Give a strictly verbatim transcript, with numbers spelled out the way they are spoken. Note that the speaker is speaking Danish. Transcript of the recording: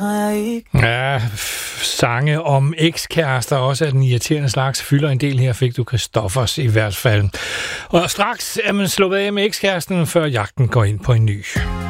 Ja, sange om ekskærester, også af den irriterende slags, fylder en del. Her fik du Christoffers i hvert fald. Og straks er man slået af med ekskæresten, før jagten går ind på en ny.